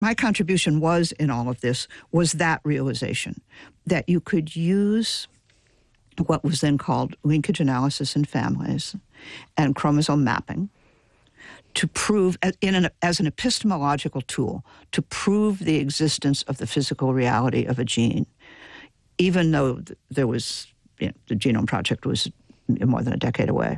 my contribution was in all of this was that realization that you could use what was then called linkage analysis in families and chromosome mapping to prove, as an epistemological tool, to prove the existence of the physical reality of a gene, even though there was, the Genome Project was more than a decade away.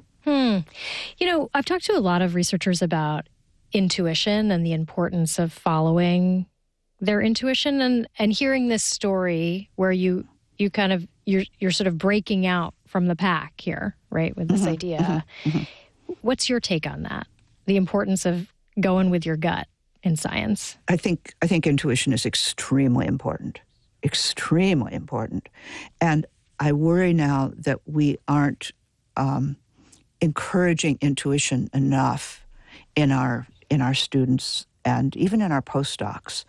I've talked to a lot of researchers about intuition and the importance of following their intuition, and hearing this story where you're sort of breaking out from the pack here, right, with this idea. What's your take on that? The importance of going with your gut in science? I think intuition is extremely important. Extremely important. And I worry now that we aren't encouraging intuition enough in our students and even in our postdocs.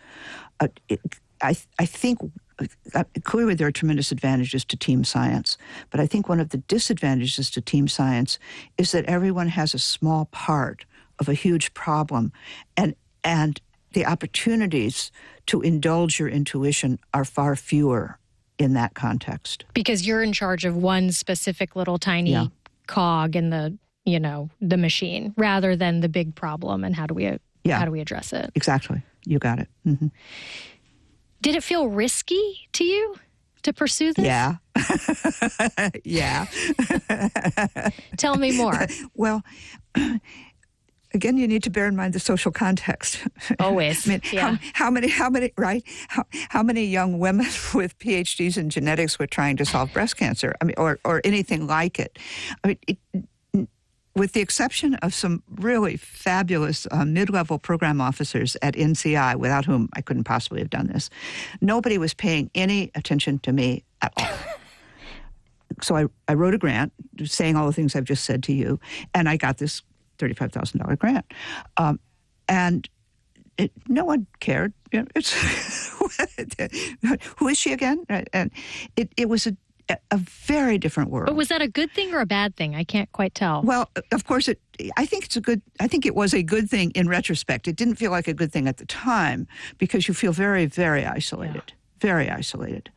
I think clearly there are tremendous advantages to team science, but I think one of the disadvantages to team science is that everyone has a small part of a huge problem, and the opportunities to indulge your intuition are far fewer in that context. Because you're in charge of one specific little tiny cog in the machine, rather than the big problem and how do we address it? Exactly. You got it. Mm-hmm. Did it feel risky to you to pursue this? Yeah. Yeah. Tell me more. Well, again, you need to bear in mind the social context. Always. I mean, how many young women with PhDs in genetics were trying to solve breast cancer? I mean, or anything like it. I mean, with the exception of some really fabulous mid-level program officers at NCI, without whom I couldn't possibly have done this, nobody was paying any attention to me at all. So I wrote a grant saying all the things I've just said to you, and I got this $35,000 grant. And no one cared. Who is she again? And it was a very different world. But was that a good thing or a bad thing? I can't quite tell. Well, of course, I think it was a good thing in retrospect. It didn't feel like a good thing at the time because you feel very, very isolated. Yeah. Very isolated.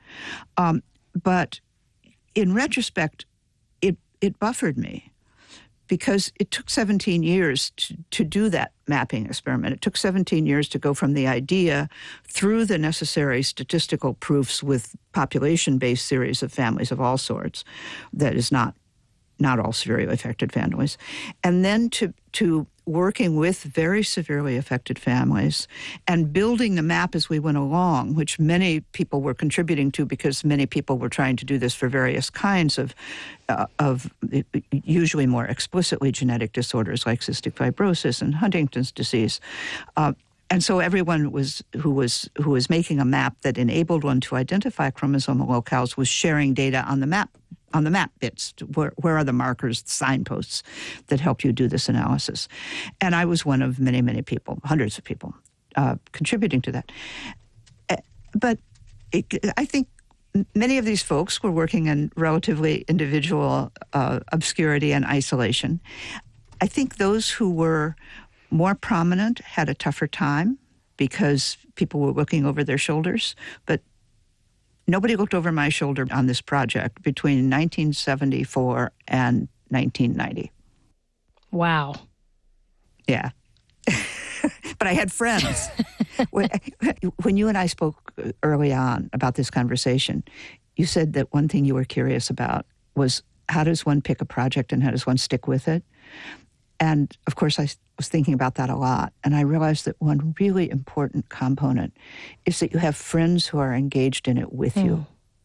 But in retrospect, it buffered me because it took 17 years to do that mapping experiment. It took 17 years to go from the idea through the necessary statistical proofs with population-based series of families of all sorts, that is not all severely affected families, and then to working with very severely affected families and building the map as we went along, which many people were contributing to because many people were trying to do this for various kinds of usually more explicitly genetic disorders like cystic fibrosis and Huntington's disease. And so everyone who was making a map that enabled one to identify chromosomal locales was sharing data on the map bits. Where are the markers, the signposts that help you do this analysis? And I was one of many, many people, hundreds of people, contributing to that. But I think many of these folks were working in relatively individual obscurity and isolation. I think those who were more prominent had a tougher time because people were looking over their shoulders, but nobody looked over my shoulder on this project between 1974 and 1990. Wow. Yeah. But I had friends. When you and I spoke early on about this conversation, you said that one thing you were curious about was how does one pick a project and how does one stick with it? And, of course, I was thinking about that a lot. And I realized that one really important component is that you have friends who are engaged in it with you.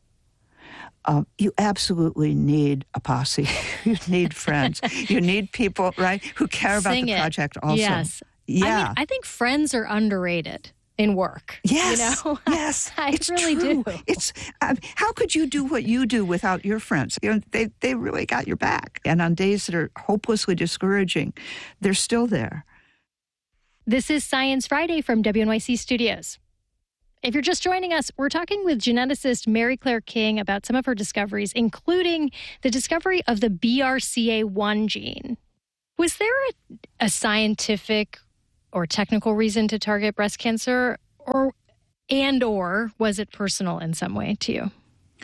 You absolutely need a posse. You need friends. You need people, right, who care about the project also. Yes. Yeah. I think friends are underrated in work. Yes. Yes. I really do. It's how could you do what you do without your friends? They really got your back. And on days that are hopelessly discouraging, they're still there. This is Science Friday from WNYC Studios. If you're just joining us, we're talking with geneticist Mary Claire King about some of her discoveries, including the discovery of the BRCA1 gene. Was there a scientific or technical reason to target breast cancer, Or was it personal in some way to you?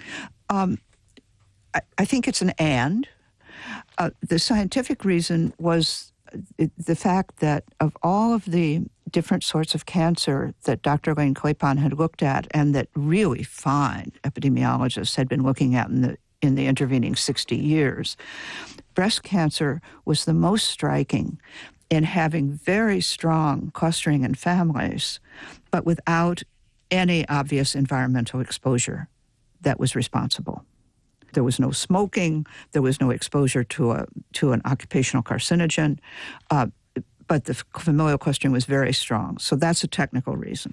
I think it's an and. The scientific reason was the fact that of all of the different sorts of cancer that Dr. Elaine Clapon had looked at and that really fine epidemiologists had been looking at in the intervening 60 years, breast cancer was the most striking in having very strong clustering in families, but without any obvious environmental exposure that was responsible. There was no smoking. There was no exposure to an occupational carcinogen, but the familial clustering was very strong. So that's a technical reason.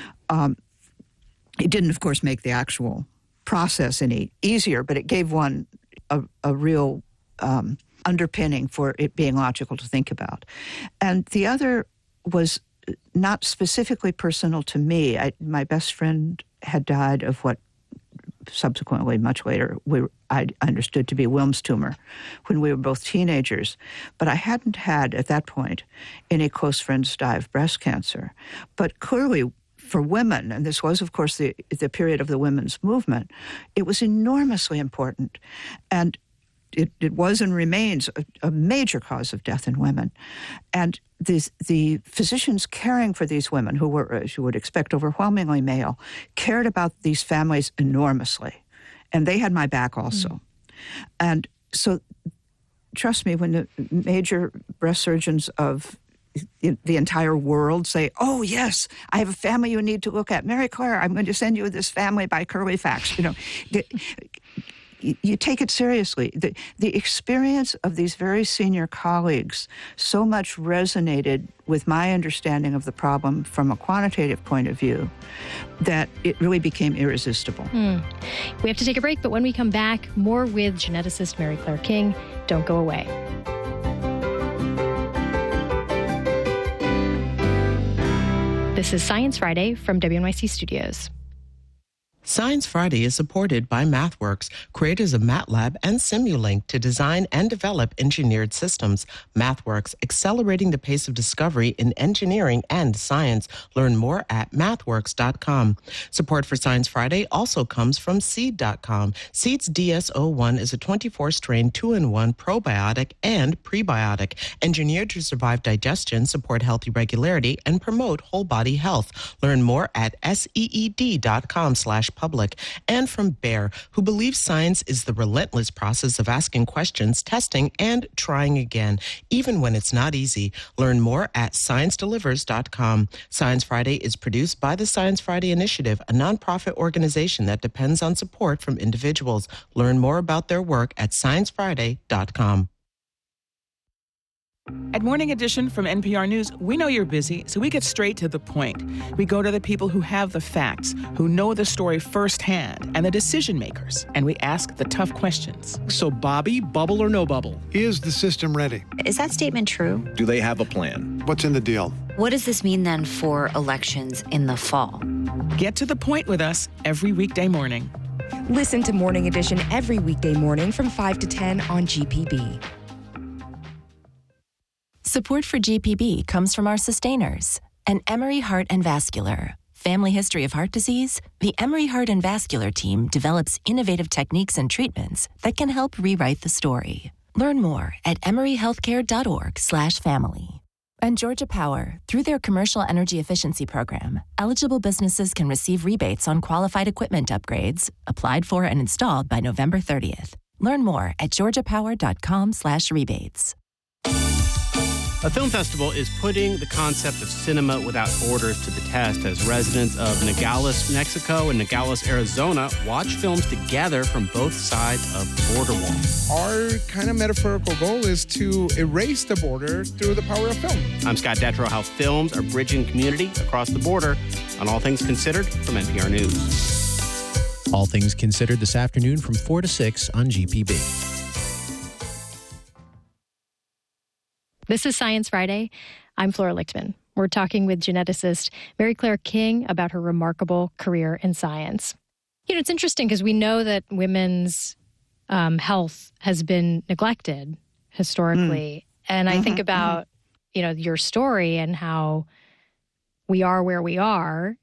It didn't, of course, make the actual process any easier, but it gave one a real underpinning for it being logical to think about. And the other was not specifically personal to me. My best friend had died of what subsequently, much later, I understood to be Wilms tumor when we were both teenagers. But I hadn't had, at that point, any close friends die of breast cancer. But clearly, for women, and this was, of course, the period of the women's movement, it was enormously important. And it was and remains a major cause of death in women. And the physicians caring for these women, who were, as you would expect, overwhelmingly male, cared about these families enormously. And they had my back also. And so, trust me, when the major breast surgeons of the entire world say, oh, yes, I have a family you need to look at. Mary Claire, I'm going to send you this family by Curlyfax. You take it seriously. The experience of these very senior colleagues so much resonated with my understanding of the problem from a quantitative point of view that it really became irresistible. We have to take a break, but when we come back, more with geneticist Mary Claire King. Don't go away. This is Science Friday from WNYC Studios. Science Friday is supported by MathWorks, creators of MATLAB and Simulink to design and develop engineered systems. MathWorks, accelerating the pace of discovery in engineering and science. Learn more at mathworks.com. Support for Science Friday also comes from Seed.com. Seed's DS-01 is a 24-strain 2-in-1 probiotic and prebiotic, engineered to survive digestion, support healthy regularity, and promote whole body health. Learn more at seed.com/public. And from Bayer, who believes science is the relentless process of asking questions, testing, and trying again, even when it's not easy. Learn more at ScienceDelivers.com. Science Friday is produced by the Science Friday Initiative, a nonprofit organization that depends on support from individuals. Learn more about their work at ScienceFriday.com. At Morning Edition from NPR News, we know you're busy, so we get straight to the point. We go to the people who have the facts, who know the story firsthand, and the decision makers, and we ask the tough questions. So, Bobby, bubble or no bubble? Is the system ready? Is that statement true? Do they have a plan? What's in the deal? What does this mean then for elections in the fall? Get to the point with us every weekday morning. Listen to Morning Edition every weekday morning from 5 to 10 on GPB. Support for GPB comes from our sustainers and Emory Heart and Vascular. Family history of heart disease? The Emory Heart and Vascular team develops innovative techniques and treatments that can help rewrite the story. Learn more at emoryhealthcare.org/family. And Georgia Power, through their commercial energy efficiency program, eligible businesses can receive rebates on qualified equipment upgrades, applied for and installed by November 30th. Learn more at georgiapower.com/rebates. A film festival is putting the concept of cinema without borders to the test as residents of Nogales, Mexico and Nogales, Arizona watch films together from both sides of the border wall. Our kind of metaphorical goal is to erase the border through the power of film. I'm Scott Detrow. How films are bridging community across the border on All Things Considered from NPR News. All Things Considered this afternoon from 4 to 6 on GPB. This is Science Friday. I'm Flora Lichtman. We're talking with geneticist Mary Claire King about her remarkable career in science. You know, it's interesting because we know that women's health has been neglected historically. And I think about, you know, your story and how we are where we are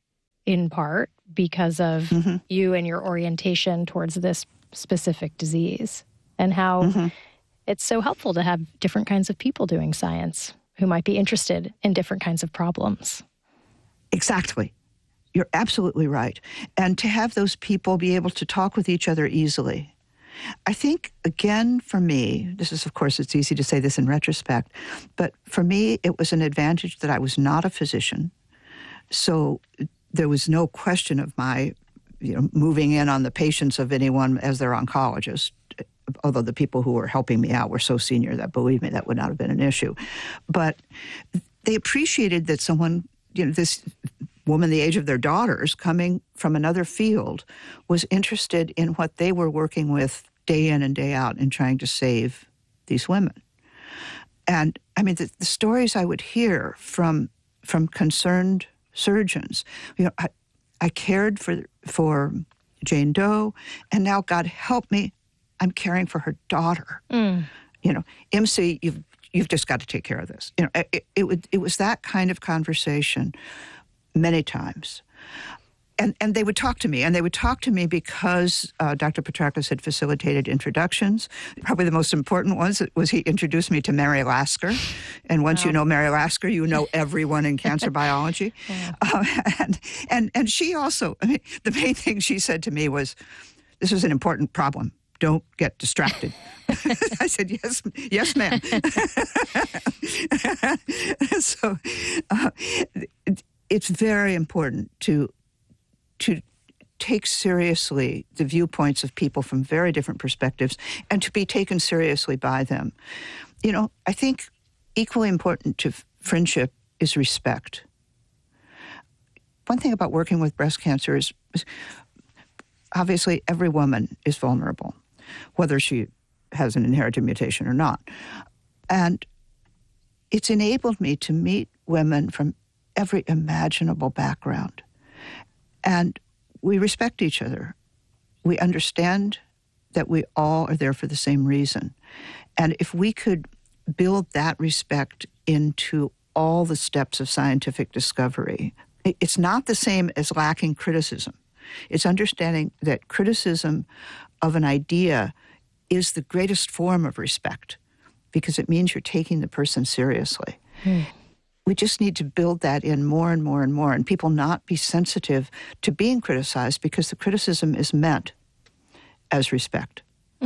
in part because of you and your orientation towards this specific disease, and how it's so helpful to have different kinds of people doing science who might be interested in different kinds of problems. Exactly. You're absolutely right. And to have those people be able to talk with each other easily. I think, again, for me, this is, of course, it's easy to say this in retrospect, but for me, it was an advantage that I was not a physician. So there was no question of my, moving in on the patients of anyone as their oncologist, although the people who were helping me out were so senior that, believe me, that would not have been an issue. But they appreciated that someone, this woman the age of their daughters coming from another field was interested in what they were working with day in and day out in trying to save these women. And I mean, the stories I would hear from concerned surgeons, I cared for Jane Doe, and now, God help me, I'm caring for her daughter. MC, you've just got to take care of this. It was that kind of conversation many times. And they would talk to me, and they would talk to me because Dr. Petrakis had facilitated introductions. Probably the most important was he introduced me to Mary Lasker. And once you know Mary Lasker, you know everyone in cancer biology. And she also, the main thing she said to me was, this is an important problem. Don't get distracted. I said, yes, ma'am. So it's very important to take seriously the viewpoints of people from very different perspectives and to be taken seriously by them. I think equally important to friendship is respect. One thing about working with breast cancer is obviously every woman is vulnerable, whether she has an inherited mutation or not. And it's enabled me to meet women from every imaginable background. And we respect each other. We understand that we all are there for the same reason. And if we could build that respect into all the steps of scientific discovery, it's not the same as lacking criticism. It's understanding that criticism of an idea is the greatest form of respect because it means you're taking the person seriously. We just need to build that in more and more and more, and people not be sensitive to being criticized because the criticism is meant as respect.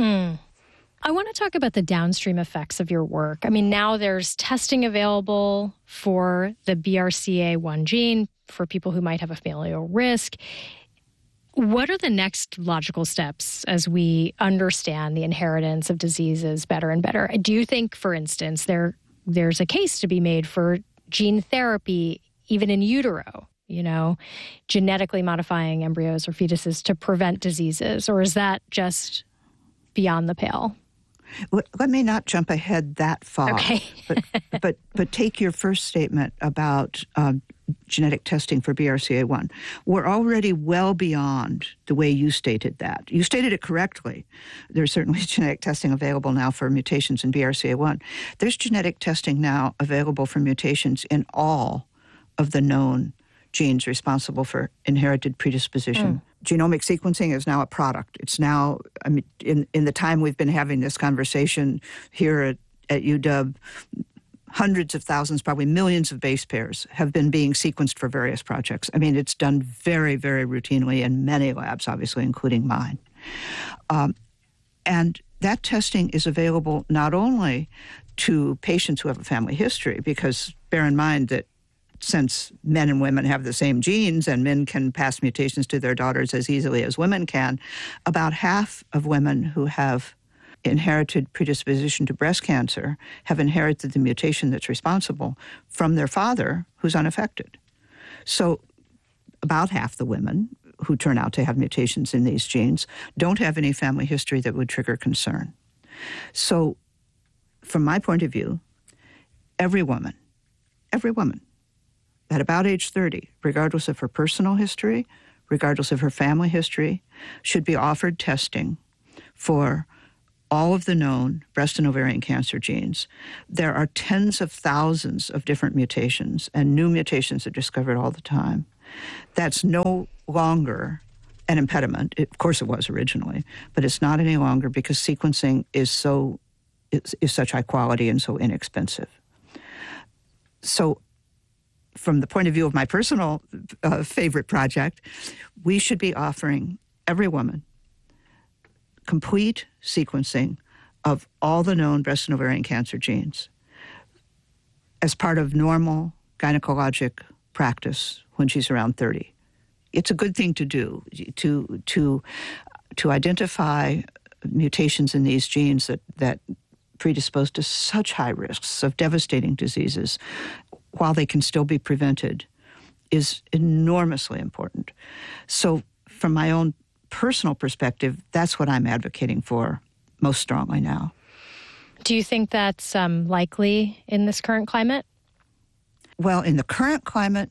I want to talk about the downstream effects of your work. I mean, now there's testing available for the BRCA1 gene for people who might have a familial risk. What are the next logical steps as we understand the inheritance of diseases better and better? Do you think, for instance, there's a case to be made for gene therapy, even in utero, genetically modifying embryos or fetuses to prevent diseases? Or is that just beyond the pale? Let me not jump ahead that far. Okay. but take your first statement about genetic testing for BRCA1. We're already well beyond the way you stated that. You stated it correctly. There's certainly genetic testing available now for mutations in BRCA1. There's genetic testing now available for mutations in all of the known genes responsible for inherited predisposition. Genomic sequencing is now a product. It's now, in the time we've been having this conversation here at UW, hundreds of thousands, probably millions of base pairs have been being sequenced for various projects. It's done very, very routinely in many labs, obviously, including mine. And that testing is available not only to patients who have a family history, because bear in mind that since men and women have the same genes and men can pass mutations to their daughters as easily as women can, about half of women who have inherited predisposition to breast cancer have inherited the mutation that's responsible from their father who's unaffected. So about half the women who turn out to have mutations in these genes don't have any family history that would trigger concern. So from my point of view, every woman at about age 30, regardless of her personal history, regardless of her family history, should be offered testing for all of the known breast and ovarian cancer genes. There are tens of thousands of different mutations, and new mutations are discovered all the time. That's no longer an impediment. Of course it was originally, but it's not any longer because sequencing is such high quality and so inexpensive. So from the point of view of my personal favorite project, we should be offering every woman complete sequencing of all the known breast and ovarian cancer genes as part of normal gynecologic practice when she's around 30. It's a good thing to do, to identify mutations in these genes that predispose to such high risks of devastating diseases while they can still be prevented is enormously important. So from my own personal perspective, that's what I'm advocating for most strongly now. Do you think that's likely in this current climate? Well, in the current climate,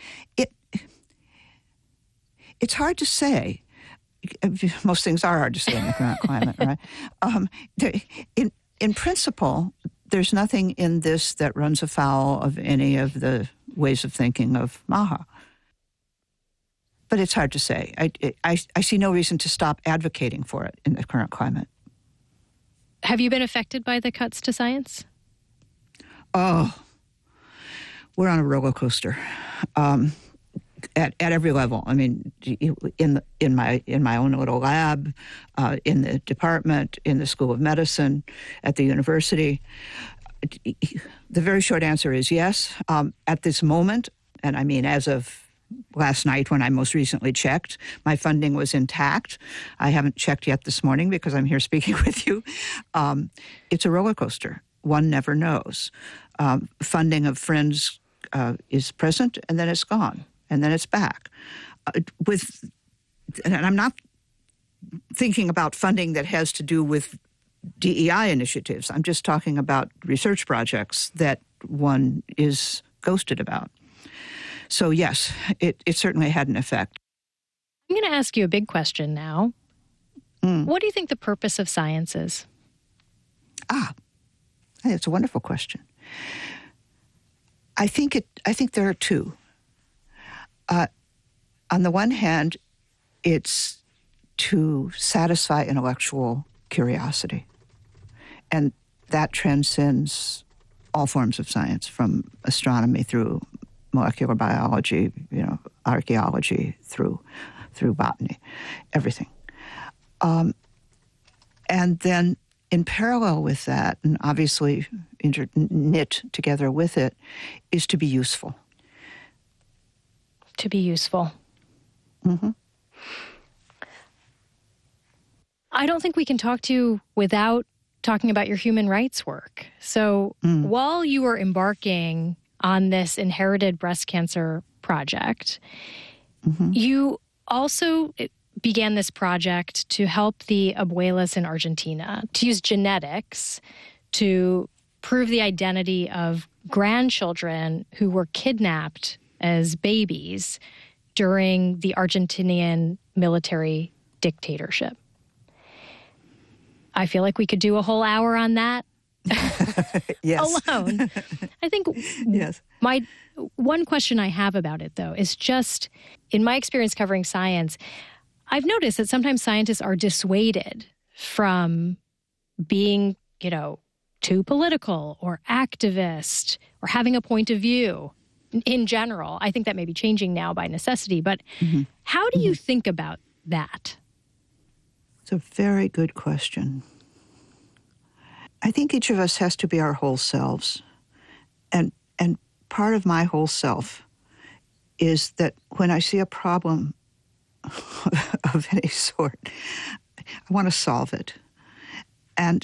it's hard to say. Most things are hard to say in the current climate, right? In principle, there's nothing in this that runs afoul of any of the ways of thinking of Maha. But it's hard to say. I see no reason to stop advocating for it in the current climate. Have you been affected by the cuts to science? Oh, we're on a roller coaster. At every level. I mean, in my own little lab, in the department, in the School of Medicine, at the university. The very short answer is yes. At this moment, and I mean as of last night when I most recently checked, my funding was intact. I haven't checked yet this morning because I'm here speaking with you. It's a roller coaster. One never knows. Funding of friends is present and then it's gone. And then it's back. And I'm not thinking about funding that has to do with DEI initiatives. I'm just talking about research projects that one is ghosted about. So yes, it certainly had an effect. I'm going to ask you a big question now. What do you think the purpose of science is? It's a wonderful question. I think there are two. On the one hand, it's to satisfy intellectual curiosity. And that transcends all forms of science, from astronomy through molecular biology, archaeology, through botany, everything. And then in parallel with that, and obviously knit together with it, is to be useful. To be useful. Mm-hmm. I don't think we can talk to you without talking about your human rights work. So while you were embarking on this inherited breast cancer project, you also began this project to help the abuelas in Argentina to use genetics to prove the identity of grandchildren who were kidnapped as babies during the Argentinian military dictatorship. I feel like we could do a whole hour on that yes. alone. I think yes. My one question I have about it, though, is just, in my experience covering science, I've noticed that sometimes scientists are dissuaded from being, too political or activist or having a point of view. In general, I think that may be changing now by necessity, but how do you think about that? It's a very good question. I think each of us has to be our whole selves. And part of my whole self is that when I see a problem of any sort, I want to solve it. And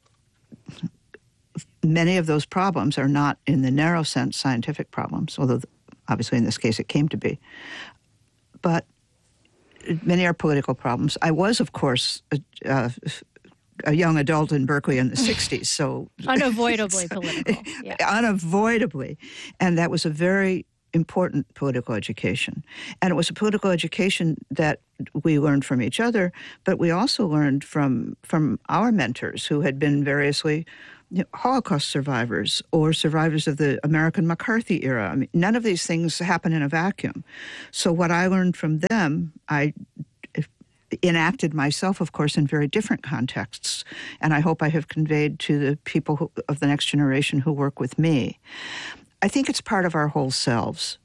many of those problems are not, in the narrow sense, scientific problems, although obviously in this case it came to be. But many are political problems. I was, of course, a young adult in Berkeley in the 60s, so... Unavoidably political. Yeah. Unavoidably. And that was a very important political education. And it was a political education that we learned from each other, but we also learned from our mentors who had been variously Holocaust survivors or survivors of the American McCarthy era. I mean, none of these things happen in a vacuum. So what I learned from them, I enacted myself, of course, in very different contexts. And I hope I have conveyed to the people of the next generation who work with me. I think it's part of our whole selves.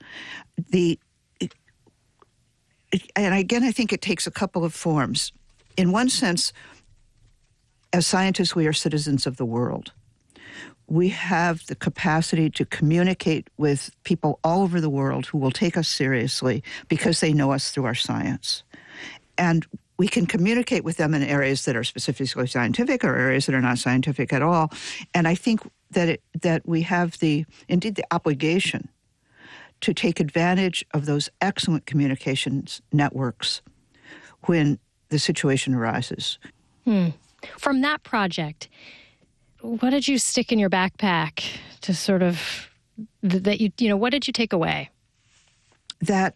And again, I think it takes a couple of forms. In one sense, as scientists, we are citizens of the world. We have the capacity to communicate with people all over the world who will take us seriously because they know us through our science. And we can communicate with them in areas that are specifically scientific or areas that are not scientific at all. And I think that we have indeed the obligation to take advantage of those excellent communications networks when the situation arises. From that project, what did you stick in your backpack to sort of, what did you take away? That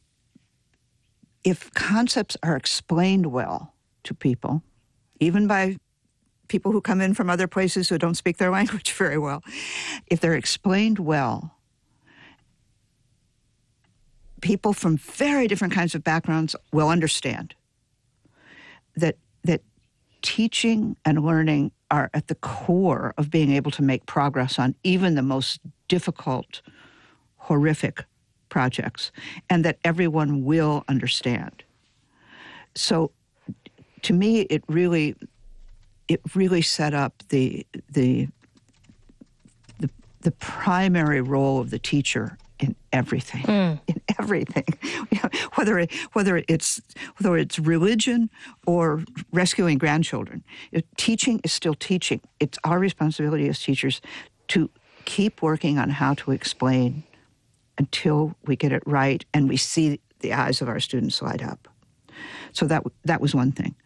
if concepts are explained well to people, even by people who come in from other places who don't speak their language very well, if they're explained well, people from very different kinds of backgrounds will understand that teaching and learning are at the core of being able to make progress on even the most difficult, horrific projects, and that everyone will understand. So to me, it really set up the primary role of the teacher in everything, in everything. Whether it's religion or rescuing grandchildren, teaching is still teaching. It's our responsibility as teachers to keep working on how to explain until we get it right and we see the eyes of our students light up. So that was one thing.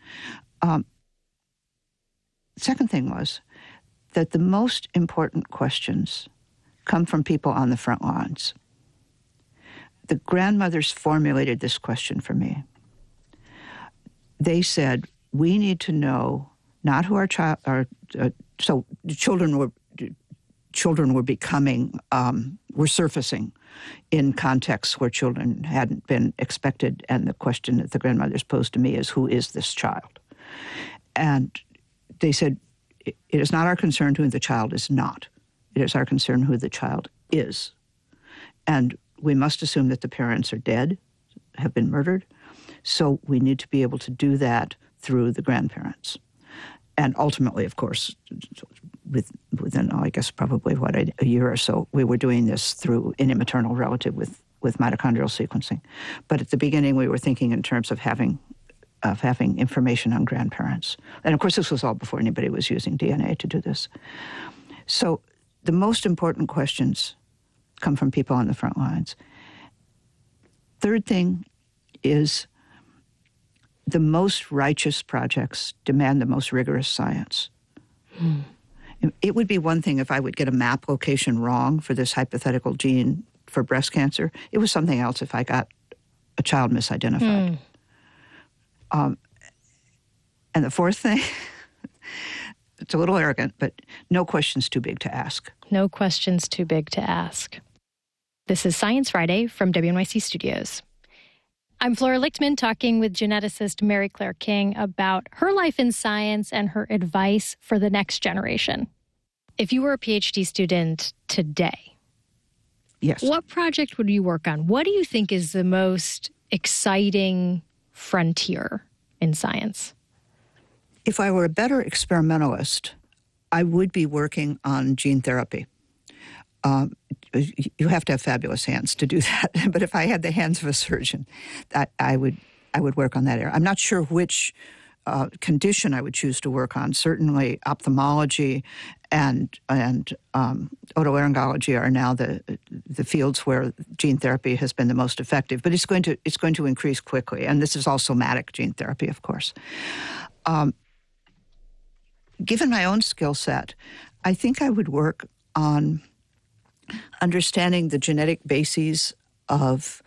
Second thing was that the most important questions come from people on the front lines. The grandmothers formulated this question for me. They said, we need to know not who our child are. So children were becoming, were surfacing in contexts where children hadn't been expected. And the question that the grandmothers posed to me is, who is this child? And they said, it is not our concern who the child is not. It is our concern who the child is. And we must assume that the parents are dead, have been murdered. So we need to be able to do that through the grandparents. And ultimately, of course, within, I guess, probably, a year or so, we were doing this through any maternal relative with mitochondrial sequencing. But at the beginning, we were thinking in terms of having information on grandparents. And of course, this was all before anybody was using DNA to do this. So the most important questions come from people on the front lines. Third thing is the most righteous projects demand the most rigorous science. It would be one thing if I would get a map location wrong for this hypothetical gene for breast cancer. It was something else if I got a child misidentified. And the fourth thing, it's a little arrogant, but no question's too big to ask. No question's too big to ask. This is Science Friday from WNYC Studios. I'm Flora Lichtman talking with geneticist Mary Claire King about her life in science and her advice for the next generation. If you were a PhD student today, yes, what project would you work on? What do you think is the most exciting frontier in science? If I were a better experimentalist, I would be working on gene therapy. You have to have fabulous hands to do that. But if I had the hands of a surgeon, I would work on that area. I'm not sure which condition I would choose to work on. Certainly, ophthalmology and otolaryngology are now the fields where gene therapy has been the most effective. But it's going to increase quickly, and this is all somatic gene therapy, of course. Given my own skill set, I think I would work on understanding the genetic bases of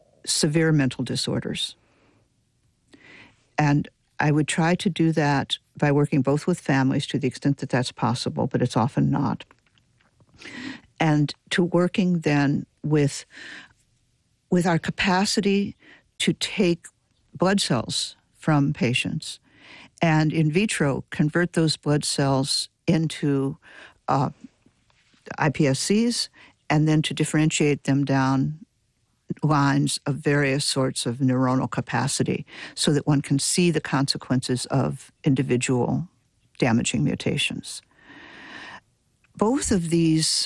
severe mental disorders. And I would try to do that by working both with families to the extent that that's possible, but it's often not, and to working then with our capacity to take blood cells from patients and in vitro convert those blood cells into iPSCs, and then to differentiate them down lines of various sorts of neuronal capacity so that one can see the consequences of individual damaging mutations. Both of these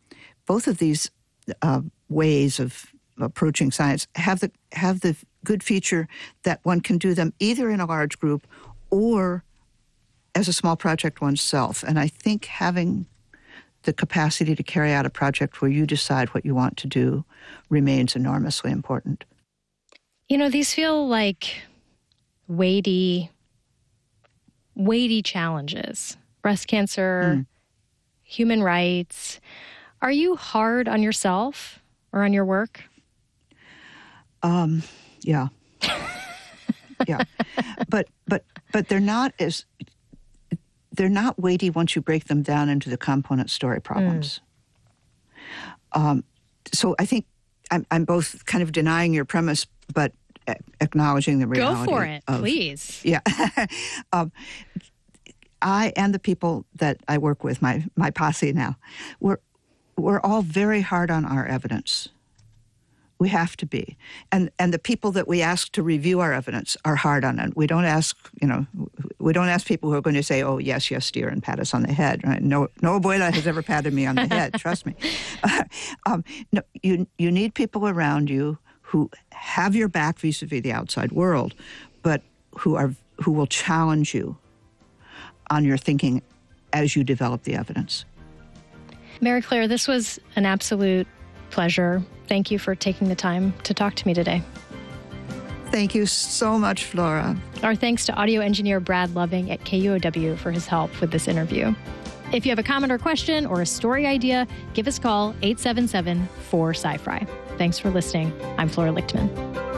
ways of approaching science have the good feature that one can do them either in a large group or as a small project oneself. And I think having the capacity to carry out a project where you decide what you want to do remains enormously important. You know, these feel like weighty challenges. Breast cancer, human rights. Are you hard on yourself or on your work? Yeah. Yeah. But they're not weighty once you break them down into the component story problems. So I think I'm both kind of denying your premise, but acknowledging the reality. Go for it, please. Yeah. I and the people that I work with, my posse now, we're all very hard on our evidence. We have to be. And the people that we ask to review our evidence are hard on it. We don't ask people who are going to say, oh, yes, dear, and pat us on the head. Right? No abuela has ever patted me on the head, trust me. No, you need people around you who have your back vis-a-vis the outside world, but who will challenge you on your thinking as you develop the evidence. Mary Claire, this was an absolute pleasure. Thank you for taking the time to talk to me today. Thank you so much, Flora. Our thanks to audio engineer Brad Loving at KUOW for his help with this interview. If you have a comment or question or a story idea, give us a call, 877-4SciFri. Thanks for listening. I'm Flora Lichtman.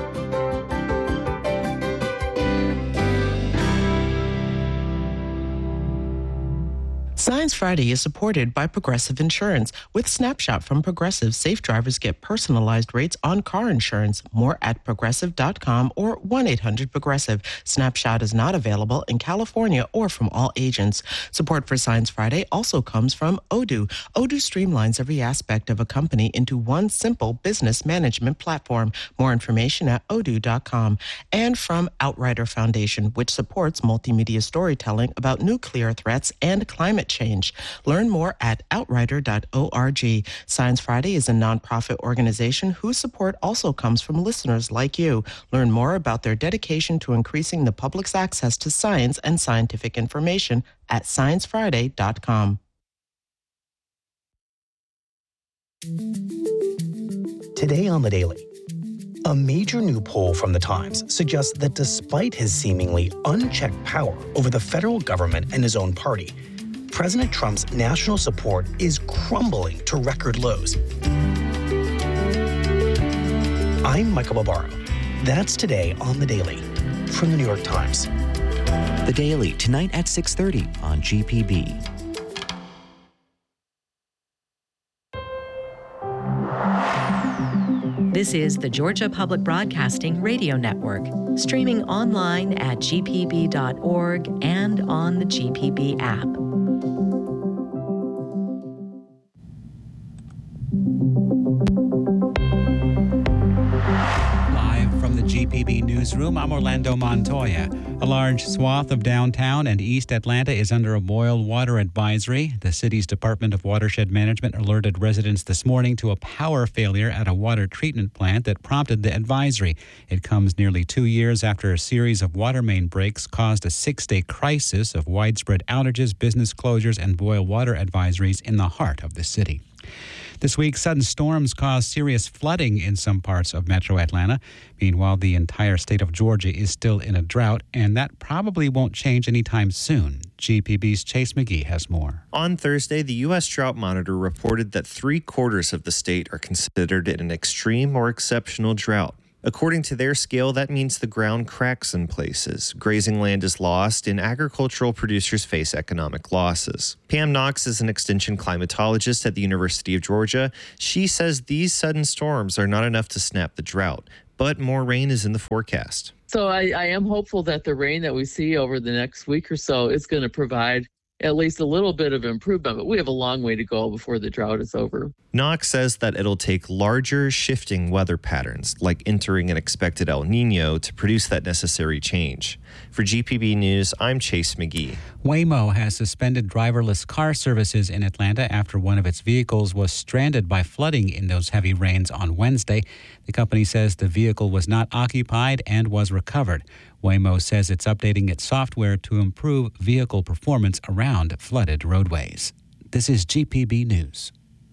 Science Friday is supported by Progressive Insurance. With Snapshot from Progressive, safe drivers get personalized rates on car insurance. More at progressive.com or 1-800-PROGRESSIVE. Snapshot is not available in California or from all agents. Support for Science Friday also comes from Odoo. Odoo streamlines every aspect of a company into one simple business management platform. More information at odoo.com. And from Outrider Foundation, which supports multimedia storytelling about nuclear threats and climate change. Learn more at outrider.org. Science Friday is a nonprofit organization whose support also comes from listeners like you. Learn more about their dedication to increasing the public's access to science and scientific information at sciencefriday.com. Today on The Daily, a major new poll from The Times suggests that despite his seemingly unchecked power over the federal government and his own party, President Trump's national support is crumbling to record lows. I'm Michael Barbaro. That's today on The Daily from The New York Times. The Daily, tonight at 6:30 on GPB. This is the Georgia Public Broadcasting Radio Network, streaming online at gpb.org and on the GPB app. GPB Newsroom, I'm Orlando Montoya. A large swath of downtown and East Atlanta is under a boil water advisory. The city's Department of Watershed Management alerted residents this morning to a power failure at a water treatment plant that prompted the advisory. It comes nearly 2 years after a series of water main breaks caused a 6-day crisis of widespread outages, business closures, and boil water advisories in the heart of the city. This week, sudden storms caused serious flooding in some parts of metro Atlanta. Meanwhile, the entire state of Georgia is still in a drought, and that probably won't change anytime soon. GPB's Chase McGee has more. On Thursday, the U.S. Drought Monitor reported that 3/4 of the state are considered in an extreme or exceptional drought. According to their scale, that means the ground cracks in places, grazing land is lost, and agricultural producers face economic losses. Pam Knox is an extension climatologist at the University of Georgia. She says these sudden storms are not enough to snap the drought, but more rain is in the forecast. So I am hopeful that the rain that we see over the next week or so is going to provide at least a little bit of improvement, but we have a long way to go before the drought is over. Knox says that it'll take larger, shifting weather patterns, like entering an expected El Nino, to produce that necessary change. For GPB News, I'm Chase McGee. Waymo has suspended driverless car services in Atlanta after one of its vehicles was stranded by flooding in those heavy rains on Wednesday. The company says the vehicle was not occupied and was recovered. Waymo says it's updating its software to improve vehicle performance around flooded roadways. This is GPB News.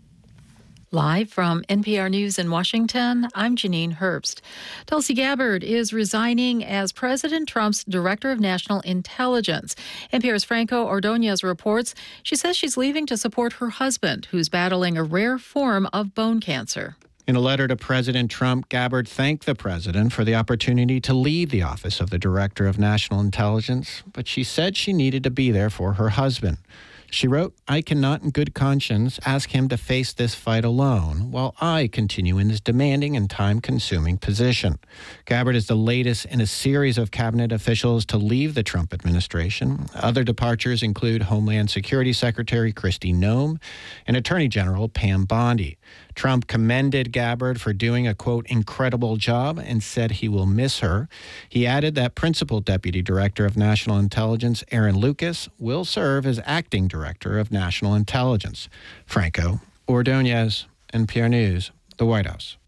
Live from NPR News in Washington, I'm Janine Herbst. Tulsi Gabbard is resigning as President Trump's Director of National Intelligence. NPR's Franco Ordonez reports she says she's leaving to support her husband, who's battling a rare form of bone cancer. In a letter to President Trump, Gabbard thanked the president for the opportunity to lead the office of the Director of National Intelligence, but she said she needed to be there for her husband. She wrote, "I cannot in good conscience ask him to face this fight alone while I continue in this demanding and time-consuming position." Gabbard is the latest in a series of cabinet officials to leave the Trump administration. Other departures include Homeland Security Secretary Kristi Noem and Attorney General Pam Bondi. Trump commended Gabbard for doing a, quote, incredible job and said he will miss her. He added that Principal Deputy Director of National Intelligence Aaron Lucas will serve as Acting Director of National Intelligence. Franco Ordonez, NPR News, the White House.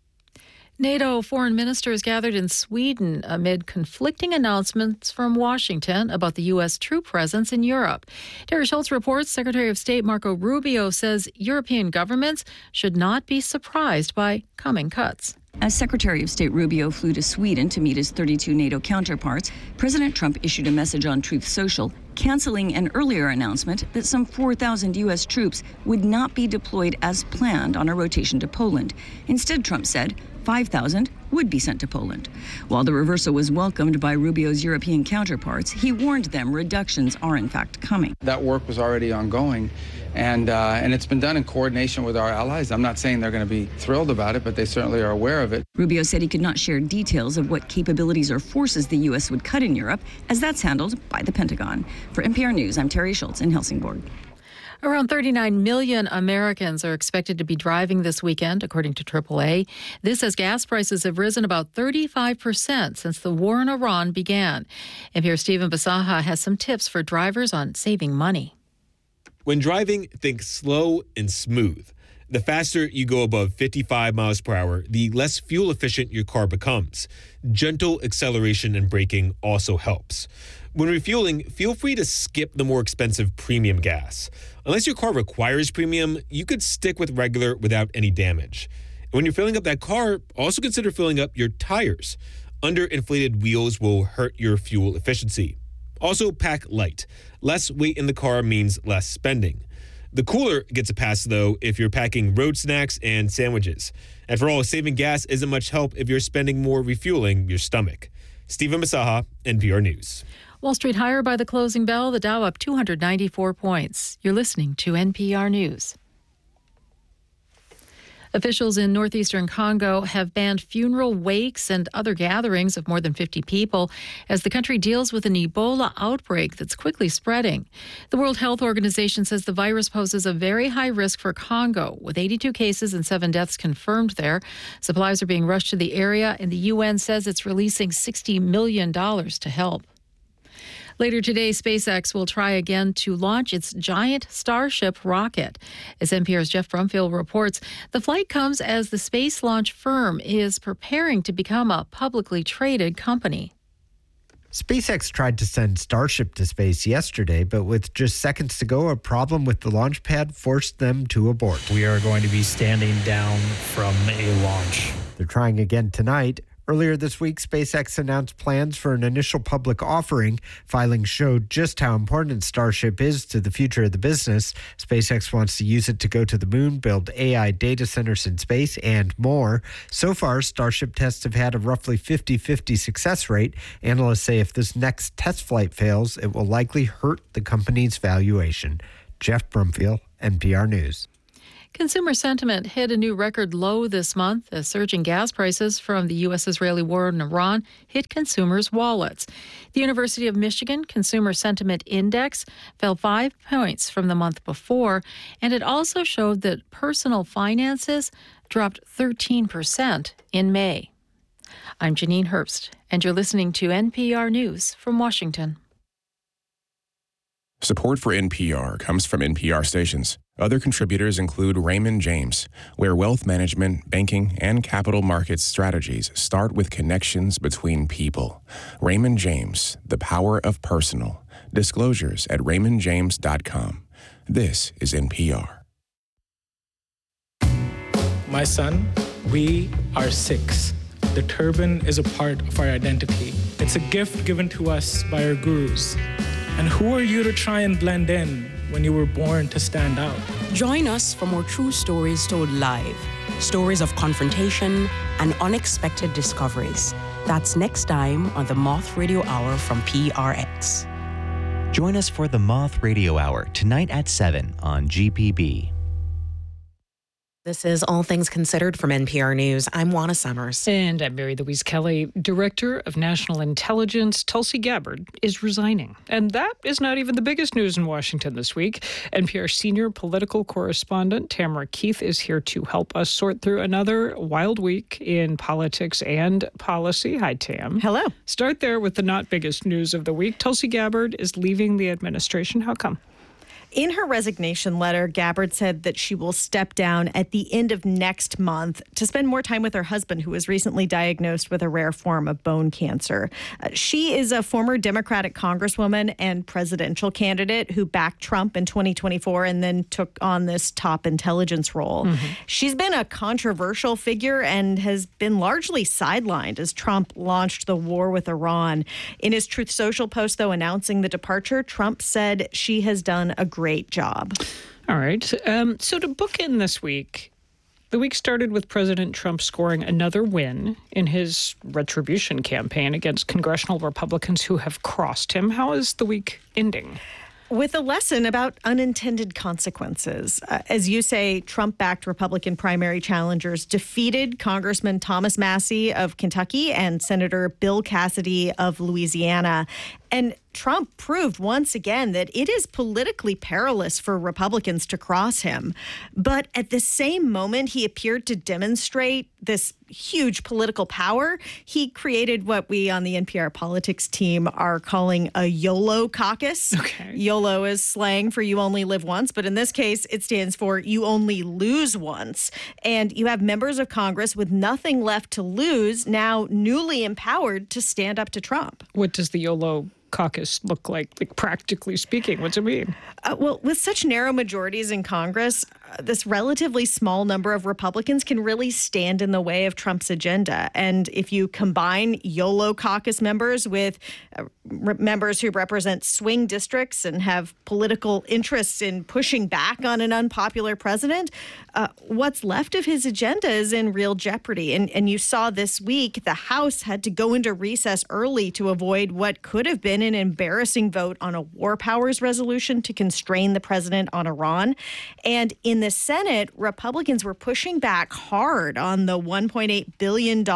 NATO foreign ministers gathered in Sweden amid conflicting announcements from Washington about the U.S. troop presence in Europe. Terry Schultz reports Secretary of State Marco Rubio says European governments should not be surprised by coming cuts. As Secretary of State Rubio flew to Sweden to meet his 32 NATO counterparts, President Trump issued a message on Truth Social, canceling an earlier announcement that some 4,000 U.S. troops would not be deployed as planned on a rotation to Poland. Instead, Trump said 5,000 would be sent to Poland. While the reversal was welcomed by Rubio's European counterparts, he warned them reductions are in fact coming. That work was already ongoing, and it's been done in coordination with our allies. I'm not saying they're going to be thrilled about it, but they certainly are aware of it. Rubio said he could not share details of what capabilities or forces the U.S. would cut in Europe, as that's handled by the Pentagon. For NPR News, I'm Terry Schultz in Helsingborg. Around 39 million Americans are expected to be driving this weekend, according to AAA. This as gas prices have risen about 35% since the war in Iran began. NPR's Stephen Basaha has some tips for drivers on saving money. When driving, think slow and smooth. The faster you go above 55 miles per hour, the less fuel efficient your car becomes. Gentle acceleration and braking also helps. When refueling, feel free to skip the more expensive premium gas. Unless your car requires premium, you could stick with regular without any damage. And when you're filling up that car, also consider filling up your tires. Underinflated wheels will hurt your fuel efficiency. Also, pack light. Less weight in the car means less spending. The cooler gets a pass, though, if you're packing road snacks and sandwiches. And for all, saving gas isn't much help if you're spending more refueling your stomach. Stephen Basaha, NPR News. Wall Street higher by the closing bell, the Dow up 294 points. You're listening to NPR News. Officials in northeastern Congo have banned funeral wakes and other gatherings of more than 50 people as the country deals with an Ebola outbreak that's quickly spreading. The World Health Organization says the virus poses a very high risk for Congo, with 82 cases and 7 deaths confirmed there. Supplies are being rushed to the area, and the UN says it's releasing $60 million to help. Later today, SpaceX will try again to launch its giant Starship rocket. As NPR's Jeff Brumfield reports, the flight comes as the space launch firm is preparing to become a publicly traded company. SpaceX tried to send Starship to space yesterday, but with just seconds to go, a problem with the launch pad forced them to abort. We are going to be standing down from a launch. They're trying again tonight. Earlier this week, SpaceX announced plans for an initial public offering. Filings showed just how important Starship is to the future of the business. SpaceX wants to use it to go to the moon, build AI data centers in space, and more. So far, Starship tests have had a roughly 50-50 success rate. Analysts say if this next test flight fails, it will likely hurt the company's valuation. Jeff Brumfield, NPR News. Consumer sentiment hit a new record low this month as surging gas prices from the U.S.-Israeli war in Iran hit consumers' wallets. The University of Michigan Consumer Sentiment Index fell 5 points from the month before, and it also showed that personal finances dropped 13% in May. I'm Janine Herbst, and you're listening to NPR News from Washington. Support for NPR comes from NPR stations. Other contributors include Raymond James, where wealth management, banking, and capital markets strategies start with connections between people. Raymond James, the power of personal. Disclosures at raymondjames.com. This is NPR. My son, we are Sikhs. The turban is a part of our identity. It's a gift given to us by our gurus. And who are you to try and blend in when you were born to stand out? Join us for more true stories told live. Stories of confrontation and unexpected discoveries. That's next time on the Moth Radio Hour from PRX. Join us for the Moth Radio Hour tonight at 7 on GPB. This is All Things Considered from NPR News. I'm Juana Summers. And I'm Mary Louise Kelly. Director of National Intelligence Tulsi Gabbard is resigning. And that is not even the biggest news in Washington this week. NPR senior political correspondent Tamara Keith is here to help us sort through another wild week in politics and policy. Hi, Tam. Hello. Start there with the not biggest news of the week. Tulsi Gabbard is leaving the administration. How come? In her resignation letter, Gabbard said that she will step down at the end of next month to spend more time with her husband, who was recently diagnosed with a rare form of bone cancer. She is a former Democratic congresswoman and presidential candidate who backed Trump in 2024 and then took on this top intelligence role. Mm-hmm. She's been a controversial figure and has been largely sidelined as Trump launched the war with Iran. In his Truth Social post, though, announcing the departure, Trump said she has done a great job. All right. So to bookend this week, the week started with President Trump scoring another win in his retribution campaign against congressional Republicans who have crossed him. How is the week ending? With a lesson about unintended consequences. As you say, Trump-backed Republican primary challengers defeated Congressman Thomas Massie of Kentucky and Senator Bill Cassidy of Louisiana. And Trump proved once again that it is politically perilous for Republicans to cross him. But at the same moment he appeared to demonstrate this huge political power, he created what we on the NPR politics team are calling a YOLO caucus. Okay. YOLO is slang for you only live once, but in this case, it stands for you only lose once. And you have members of Congress with nothing left to lose, now newly empowered to stand up to Trump. What does the YOLO caucus look like practically speaking? What's it mean? Well, with such narrow majorities in Congress, this relatively small number of Republicans can really stand in the way of Trump's agenda. And if you combine YOLO caucus members with members who represent swing districts and have political interests in pushing back on an unpopular president, what's left of his agenda is in real jeopardy. And you saw this week the House had to go into recess early to avoid what could have been an embarrassing vote on a war powers resolution to constrain the president on Iran. And in the Senate, Republicans were pushing back hard on the $1.8 billion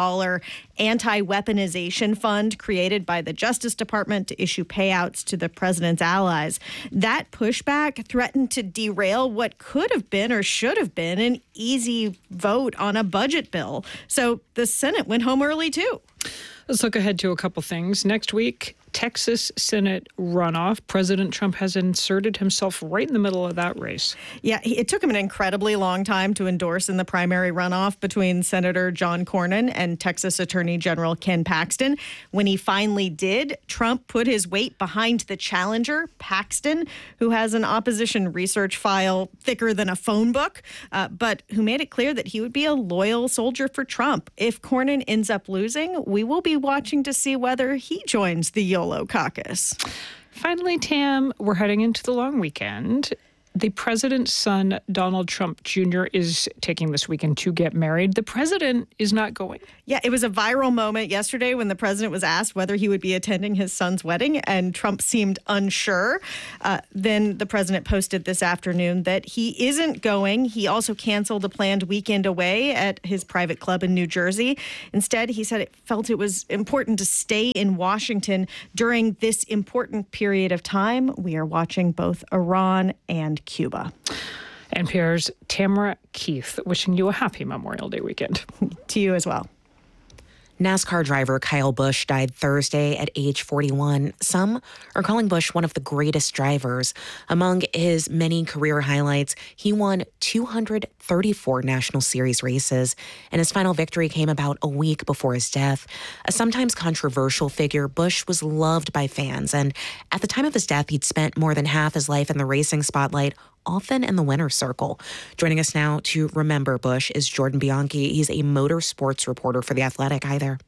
anti-weaponization fund created by the Justice Department to issue payouts to the president's allies. That pushback threatened to derail what could have been or should have been an easy vote on a budget bill. So the Senate went home early, too. Let's look ahead to a couple things. Next week, Texas Senate runoff. President Trump has inserted himself right in the middle of that race. Yeah, it took him an incredibly long time to endorse in the primary runoff between Senator John Cornyn and Texas Attorney General Ken Paxton. When he finally did, Trump put his weight behind the challenger, Paxton, who has an opposition research file thicker than a phone book, but who made it clear that he would be a loyal soldier for Trump. If Cornyn ends up losing, we will be watching to see whether he joins the YOLO caucus. Finally, Tam, we're heading into the long weekend. The president's son, Donald Trump Jr., is taking this weekend to get married. The president is not going. Yeah, it was a viral moment yesterday when the president was asked whether he would be attending his son's wedding, and Trump seemed unsure. Then the president posted this afternoon that he isn't going. He also canceled a planned weekend away at his private club in New Jersey. Instead, he said it felt it was important to stay in Washington during this important period of time. We are watching both Iran and Cuba. NPR's Tamara Keith wishing you a happy Memorial Day weekend. To you as well. NASCAR driver Kyle Busch died Thursday at age 41. Some are calling Busch one of the greatest drivers. Among his many career highlights, he won 234 National Series races, and his final victory came about a week before his death. A sometimes controversial figure, Busch was loved by fans, and at the time of his death, he'd spent more than half his life in the racing spotlight, often in the winner's circle. Joining us now to remember Busch is Jordan Bianchi. He's a motorsports reporter for The Athletic. Hi there.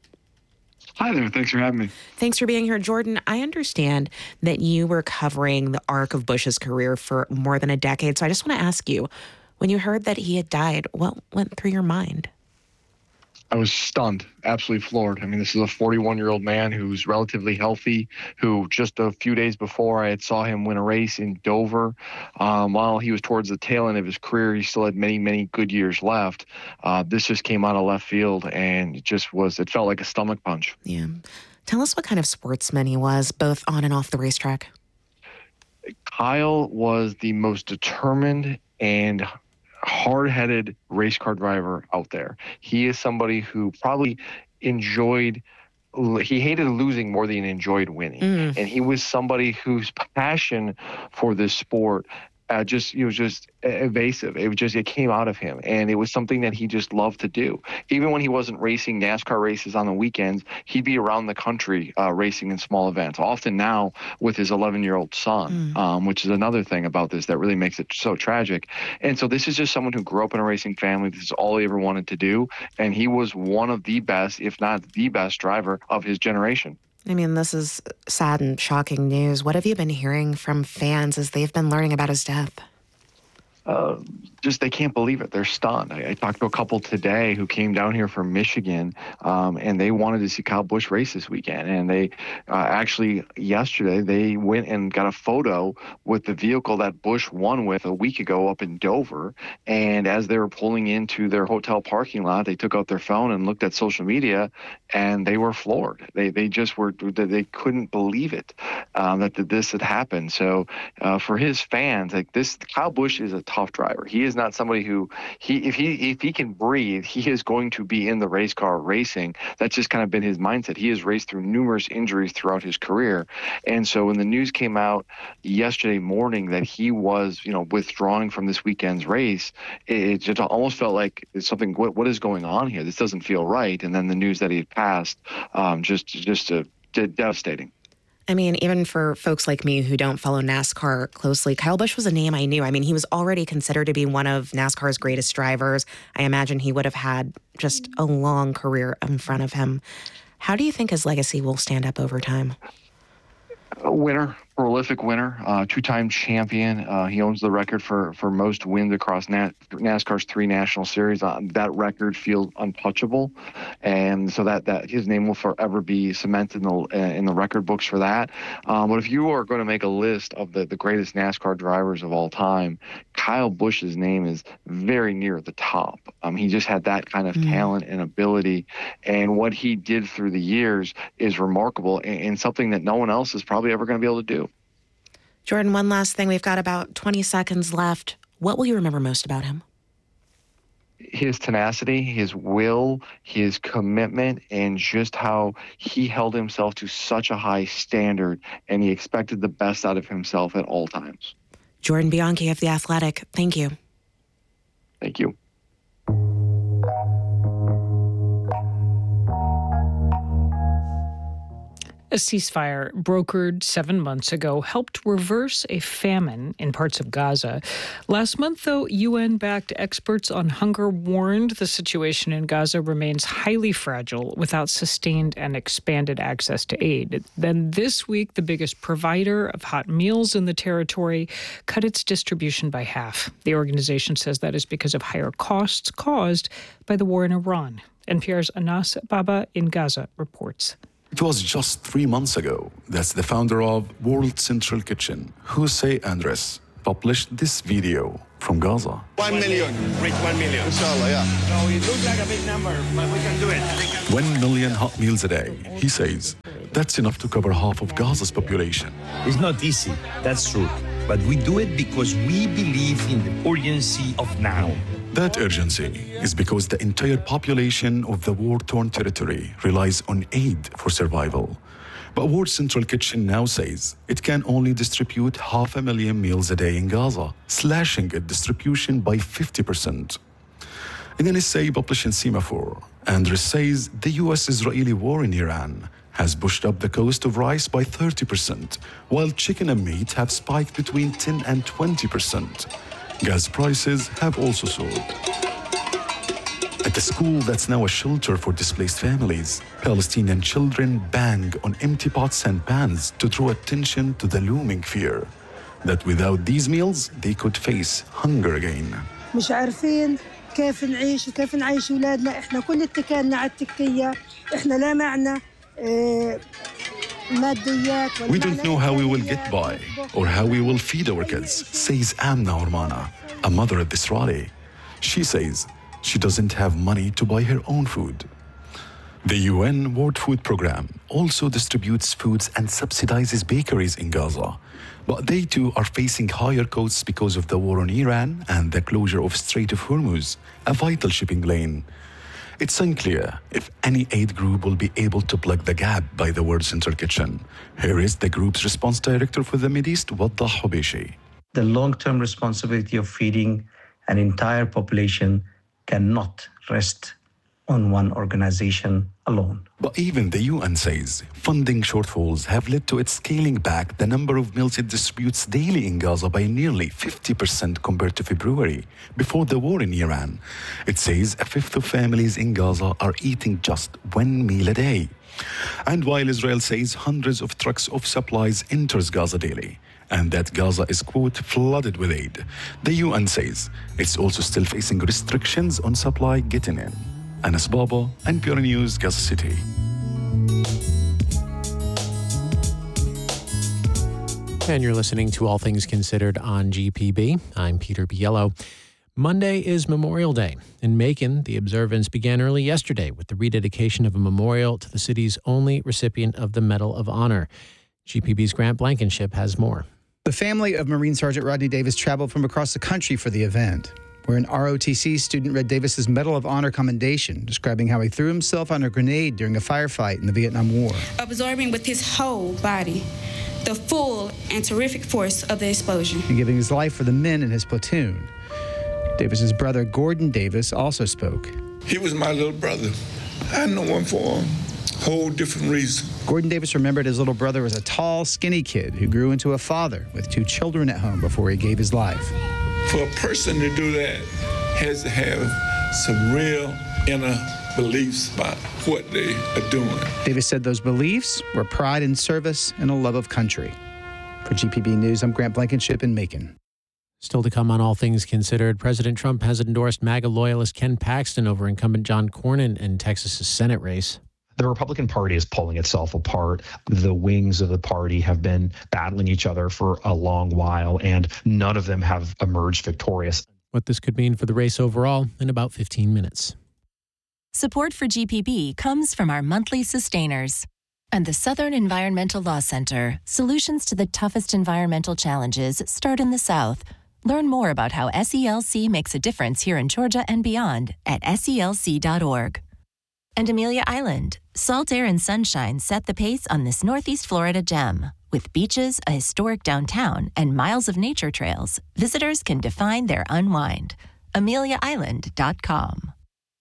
Hi there. Thanks for having me. Thanks for being here. Jordan, I understand that you were covering the arc of Busch's career for more than a decade. So I just want to ask you, when you heard that he had died, what went through your mind? I was stunned, absolutely floored. I mean, this is a 41-year-old man who's relatively healthy, who just a few days before I had saw him win a race in Dover. While he was towards the tail end of his career, he still had many, many good years left. This just came out of left field, and it felt like a stomach punch. Yeah. Tell us what kind of sportsman he was, both on and off the racetrack. Kyle was the most determined and hard-headed race car driver out there. He is somebody who probably he hated losing more than he enjoyed winning. And he was somebody whose passion for this sport it was just evasive. It came out of him, and it was something that he just loved to do. Even when he wasn't racing NASCAR races on the weekends, he'd be around the country racing in small events, often now with his 11-year-old son, which is another thing about this that really makes it so tragic. And so this is just someone who grew up in a racing family. This is all he ever wanted to do, and he was one of the best, if not the best, driver of his generation. I mean, this is sad and shocking news. What have you been hearing from fans as they've been learning about his death? They can't believe it. They're stunned. I talked to a couple today who came down here from Michigan, and they wanted to see Kyle Busch race this weekend. And they actually yesterday they went and got a photo with the vehicle that Busch won with a week ago up in Dover. And as they were pulling into their hotel parking lot, they took out their phone and looked at social media, and they were floored. They couldn't believe it that this had happened. So for his fans, Kyle Busch is a tough driver. He is not somebody who if he can breathe, he is going to be in the race car racing. That's just kind of been his mindset. He has raced through numerous injuries throughout his career. And so when the news came out yesterday morning that he was, withdrawing from this weekend's race, it just almost felt like it's something, what is going on here? This doesn't feel right. And then the news that he had passed, just devastating. I mean, even for folks like me who don't follow NASCAR closely, Kyle Busch was a name I knew. I mean, he was already considered to be one of NASCAR's greatest drivers. I imagine he would have had just a long career in front of him. How do you think his legacy will stand up over time? A winner, prolific winner, two-time champion. He owns the record for most wins across NASCAR's 3 national series. That record feels untouchable, and so that his name will forever be cemented in the record books for that. But if you are going to make a list of the greatest NASCAR drivers of all time, Kyle Busch's name is very near the top. He just had that kind of talent and ability, and what he did through the years is remarkable and something that no one else is probably ever going to be able to do. Jordan, one last thing. We've got about 20 seconds left. What will you remember most about him? his tenacity, his will, his commitment, and just how he held himself to such a high standard, and he expected the best out of himself at all times. Jordan Bianchi of The Athletic, thank you. Thank you. A ceasefire brokered 7 months ago helped reverse a famine in parts of Gaza. Last month, though, UN-backed experts on hunger warned the situation in Gaza remains highly fragile without sustained and expanded access to aid. Then this week, the biggest provider of hot meals in the territory cut its distribution by half. The organization says that is because of higher costs caused by the war in Iran. NPR's Anas Baba in Gaza reports. It was just 3 months ago that the founder of World Central Kitchen, Jose Andres, published this video from Gaza. 1 million, reach 1 million. Inshallah, yeah. So it looks like a big number, but we can do it. 1 million hot meals a day, he says. That's enough to cover half of Gaza's population. It's not easy, that's true. But we do it because we believe in the urgency of now. That urgency is because the entire population of the war-torn territory relies on aid for survival. But World Central Kitchen now says it can only distribute 500,000 meals a day in Gaza, slashing its distribution by 50%. In an essay published in Semaphore, Andres says the U.S.-Israeli war in Iran has pushed up the cost of rice by 30%, while chicken and meat have spiked between 10 and 20%. Gas prices have also soared. At the school that's now a shelter for displaced families, Palestinian children bang on empty pots and pans to draw attention to the looming fear that without these meals, they could face hunger again. مش عارفين كيف نعيش وكيف نعيش أولادنا. إحنا كل اتكالنا على التكية. إحنا لا معنا We don't know how we will get by or how we will feed our kids, says Amna Ormana, a mother at this rally. She says she doesn't have money to buy her own food. The UN World Food Programme also distributes foods and subsidizes bakeries in Gaza. But they too are facing higher costs because of the war on Iran and the closure of Strait of Hormuz, a vital shipping lane. It's unclear if any aid group will be able to plug the gap by the World Central Kitchen. Here is the group's response director for the Mideast, Waddah Hubeshi. The long-term responsibility of feeding an entire population cannot rest on one organization alone. But even the UN says funding shortfalls have led to it scaling back the number of meals it distributes daily in Gaza by nearly 50% compared to February, before the war in Iran. It says a fifth of families in Gaza are eating just 1 meal a day. And while Israel says hundreds of trucks of supplies enters Gaza daily, and that Gaza is, quote, flooded with aid, the UN says it's also still facing restrictions on supply getting in. Anas Baba, NPR News, Gaza City. And you're listening to All Things Considered on GPB. I'm Peter Biello. Monday is Memorial Day. In Macon, the observance began early yesterday with the rededication of a memorial to the city's only recipient of the Medal of Honor. GPB's Grant Blankenship has more. The family of Marine Sergeant Rodney Davis traveled from across the country for the event, where an ROTC student read Davis's Medal of Honor commendation, describing how he threw himself on a grenade during a firefight in the Vietnam War. Absorbing with his whole body the full and terrific force of the explosion. And giving his life for the men in his platoon. Davis's brother, Gordon Davis, also spoke. He was my little brother. I know him for a whole different reason. Gordon Davis remembered his little brother was a tall, skinny kid who grew into a father with 2 children at home before he gave his life. For a person to do that has to have some real inner beliefs about what they are doing. Davis said those beliefs were pride in service and a love of country. For GPB News, I'm Grant Blankenship in Macon. Still to come on All Things Considered, President Trump has endorsed MAGA loyalist Ken Paxton over incumbent John Cornyn in Texas's Senate race. The Republican Party is pulling itself apart. The wings of the party have been battling each other for a long while, and none of them have emerged victorious. What this could mean for the race overall in about 15 minutes. Support for GPB comes from our monthly sustainers and the Southern Environmental Law Center. Solutions to the toughest environmental challenges start in the South. Learn more about how SELC makes a difference here in Georgia and beyond at SELC.org. And Amelia Island. Salt air and sunshine set the pace on this Northeast Florida gem. With beaches, a historic downtown, and miles of nature trails, visitors can define their unwind. AmeliaIsland.com.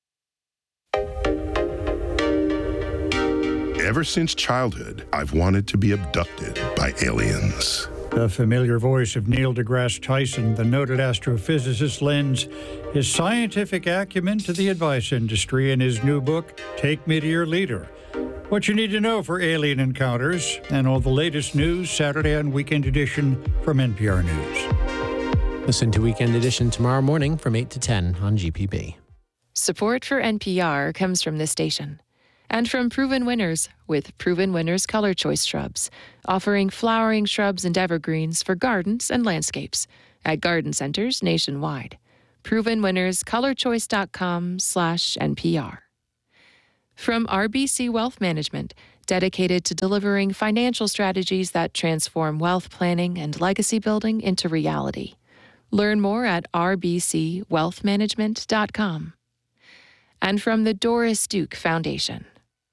Ever since childhood, I've wanted to be abducted by aliens. The familiar voice of Neil deGrasse Tyson, the noted astrophysicist, lends his scientific acumen to the advice industry in his new book, Take Me to Your Leader. What you need to know for alien encounters and all the latest news, Saturday and Weekend Edition from NPR News. Listen to Weekend Edition tomorrow morning from 8 to 10 on GPB. Support for NPR comes from this station and from Proven Winners with Proven Winners Color Choice Shrubs, offering flowering shrubs and evergreens for gardens and landscapes at garden centers nationwide. ProvenWinnersColorChoice.com/NPR. From RBC Wealth Management, dedicated to delivering financial strategies that transform wealth planning and legacy building into reality. Learn more at rbcwealthmanagement.com. And from the Doris Duke Foundation.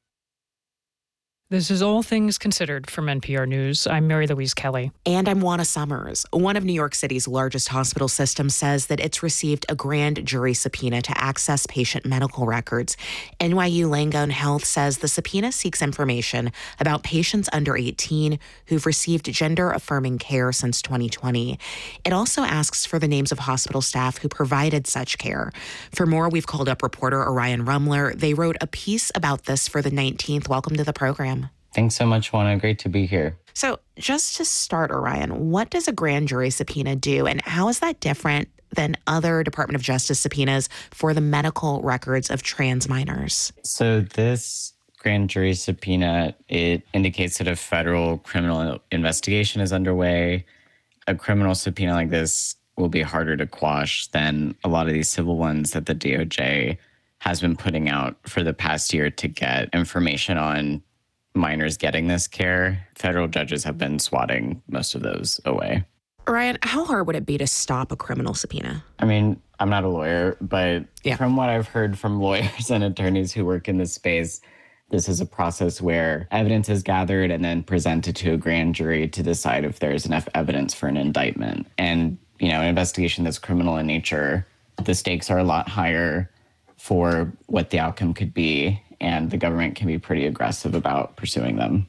This is All Things Considered from NPR News. I'm Mary Louise Kelly. And I'm Juana Summers. One of New York City's largest hospital systems says that it's received a grand jury subpoena to access patient medical records. NYU Langone Health says the subpoena seeks information about patients under 18 who've received gender-affirming care since 2020. It also asks for the names of hospital staff who provided such care. For more, we've called up reporter Orion Rumler. They wrote a piece about this for the 19th. Welcome to the program. Thanks so much, Juana. Great to be here. So just to start, Orion, what does a grand jury subpoena do, and how is that different than other Department of Justice subpoenas for the medical records of trans minors? So this grand jury subpoena, it indicates that a federal criminal investigation is underway. A criminal subpoena like this will be harder to quash than a lot of these civil ones that the DOJ has been putting out for the past year to get information on minors getting this care. Federal judges have been swatting most of those away. Ryan, how hard would it be to stop a criminal subpoena? I mean, I'm not a lawyer, but from what I've heard from lawyers and attorneys who work in this space, this is a process where evidence is gathered and then presented to a grand jury to decide if there's enough evidence for an indictment. And, you know, an investigation that's criminal in nature, the stakes are a lot higher for what the outcome could be, and the government can be pretty aggressive about pursuing them.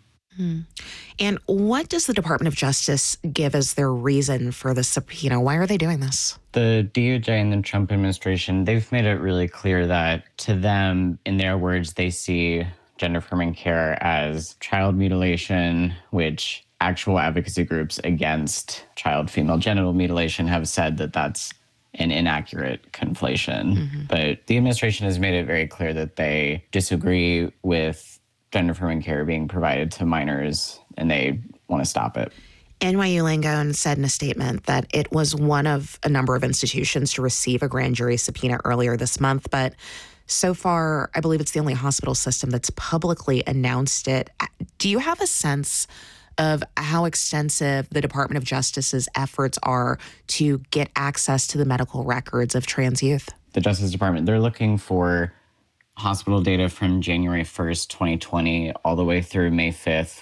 And what does the Department of Justice give as their reason for the subpoena? Why are they doing this? The DOJ and the Trump administration, they've made it really clear that to them, in their words, they see gender-affirming care as child mutilation, which actual advocacy groups against child female genital mutilation have said that that's an inaccurate conflation. But the administration has made it very clear that they disagree with gender-affirming care being provided to minors, and they want to stop it. NYU Langone said in a statement that it was one of a number of institutions to receive a grand jury subpoena earlier this month, but so far, I believe it's the only hospital system that's publicly announced it. Do you have a sense of how extensive the Department of Justice's efforts are to get access to the medical records of trans youth? The Justice Department, they're looking for hospital data from January 1st, 2020, all the way through May 5th,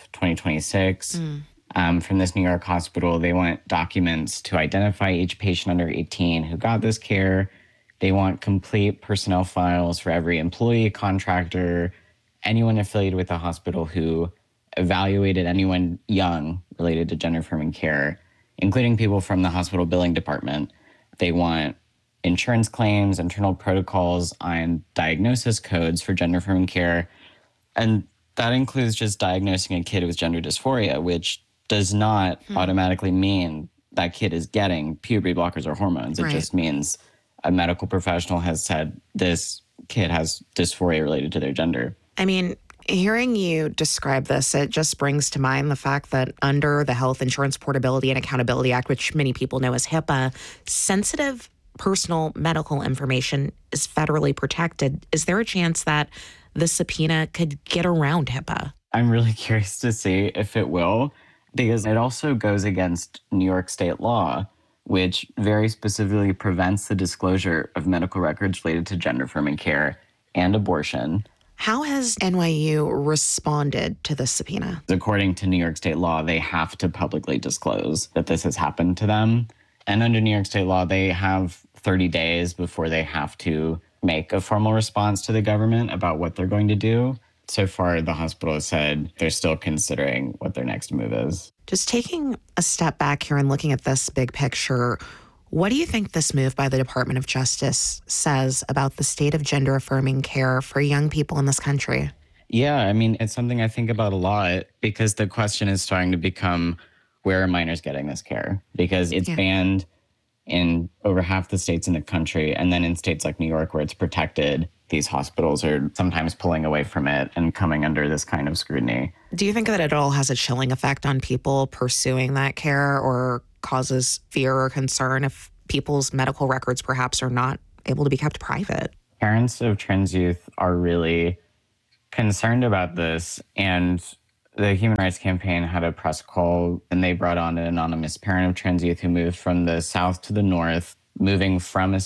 2026. From this New York hospital, they want documents to identify each patient under 18 who got this care. They want complete personnel files for every employee, contractor, anyone affiliated with the hospital who evaluated anyone young related to gender-affirming care, including people from the hospital billing department. They want insurance claims, internal protocols, and diagnosis codes for gender-affirming care. And that includes just diagnosing a kid with gender dysphoria, which does not automatically mean that kid is getting puberty blockers or hormones. It just means a medical professional has said this kid has dysphoria related to their gender. I mean, hearing you describe this, it just brings to mind the fact that under the Health Insurance Portability and Accountability Act, which many people know as HIPAA, sensitive personal medical information is federally protected. Is there a chance that the subpoena could get around HIPAA? I'm really curious to see if it will, because it also goes against New York state law, which very specifically prevents the disclosure of medical records related to gender-affirming care and abortion. How has NYU responded to this subpoena? According to New York state law, they have to publicly disclose that this has happened to them. And under New York state law, they have 30 days before they have to make a formal response to the government about what they're going to do. So far, the hospital has said they're still considering what their next move is. Just taking a step back here and looking at this big picture, what do you think this move by the Department of Justice says about the state of gender-affirming care for young people in this country? Yeah, I mean, it's something I think about a lot because the question is starting to become, where are minors getting this care? Because it's banned in over half the states in the country. And then in states like New York, where it's protected, these hospitals are sometimes pulling away from it and coming under this kind of scrutiny. Do you think that it all has a chilling effect on people pursuing that care or causes fear or concern if people's medical records perhaps are not able to be kept private? Parents of trans youth are really concerned about this, and the Human Rights Campaign had a press call, and they brought on an anonymous parent of trans youth who moved from the south to the north, moving from a